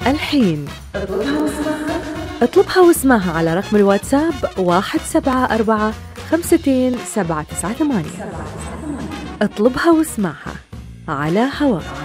الحين اطلبها واسمعها على رقم الواتساب 174 52 798. اطلبها واسمعها على هواء.